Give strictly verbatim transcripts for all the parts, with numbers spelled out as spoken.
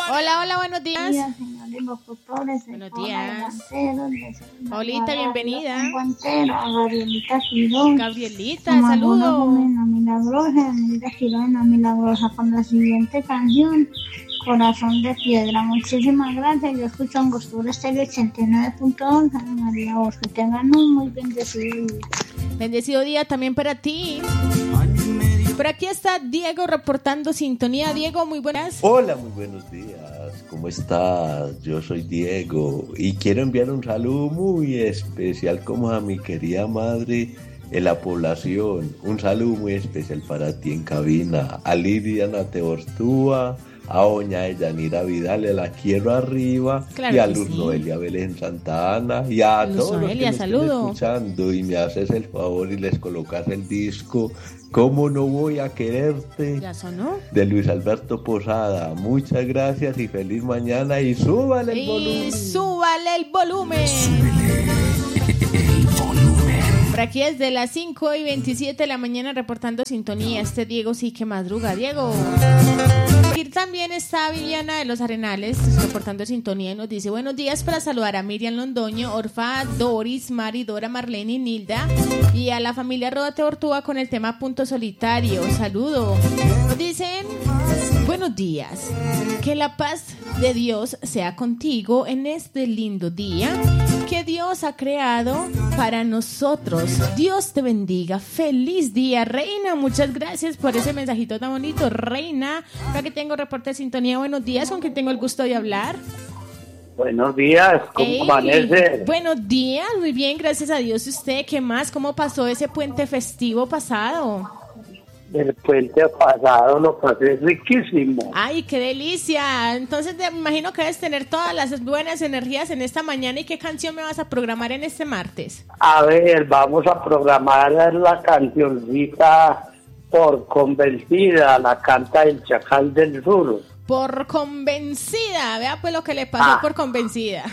Hola, hola, buenos días. días, señores locutores. Buenos Paola días. Guantero, de Segunda Paulita, Radio bienvenida. Guantero, a Gabrielita Girón. Gabrielita, a Madonna saludo. Jimena Milagrosa, Amelita Girona Milagrosa, con la siguiente canción, Corazón de Piedra. Muchísimas gracias. Yo escucho Angostura Estéreo ochenta y nueve punto once. María Vos, que tengan un muy bendecido día. Bendecido día también para ti. Por aquí está Diego reportando sintonía. Diego, muy buenas. Hola, muy buenos días. ¿Cómo estás? Yo soy Diego y quiero enviar un saludo muy especial como a mi querida madre en la población. Un saludo muy especial para ti en cabina. A Lidia Teortúa, a doña Yanira Vidal, la quiero arriba, Claro y a que Luz sí. Noelia Belén Santana y a Luz todos los que Noelia, me estén saludo. escuchando y me haces el favor y les colocas el disco ¿Cómo no voy a quererte? Ya sonó. De Luis Alberto Posada. Muchas gracias y feliz mañana y súbale el Y volumen. súbale el volumen. Por aquí desde las cinco y veintisiete de la mañana reportando sintonía. Este Diego sí que madruga. Diego. Aquí también está Viviana de los Arenales reportando sintonía y nos dice buenos días para saludar a Miriam Londoño, Orfa, Doris, Mari, Dora, Marlene y Nilda y a la familia Rodate Ortúa con el tema Punto Solitario. Saludo. Nos dicen buenos días. Que la paz de Dios sea contigo en este lindo día que Dios ha creado para nosotros. Dios te bendiga. Feliz día, Reina. Muchas gracias por ese mensajito tan bonito, Reina. Acá que tengo reporte de sintonía. Buenos días, ¿con quién tengo el gusto de hablar? Buenos días, ¿cómo Ey, amanece? buenos días, muy bien, gracias a Dios. ¿Y usted qué más? ¿Cómo pasó ese puente festivo pasado? El puente pasado lo pasé riquísimo. Ay, qué delicia. Entonces me imagino que debes tener todas las buenas energías en esta mañana. ¿Y qué canción me vas a programar en este martes? A ver, vamos a programar la cancioncita Por Convencida, la canta el Chacal del Sur. Por convencida. Vea pues lo que le pasó Ah. por convencida.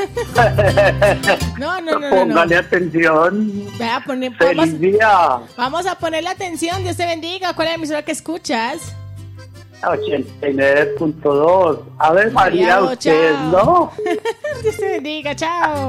No, no, no, no, no. Póngale atención. Vea, pone, vamos, Feliz día. vamos a ponerle atención. Dios te bendiga. ¿Cuál es la emisora que escuchas? ochenta y nueve punto dos. A ver, María, María, usted, chao. ¿no? Dios te bendiga. Chao.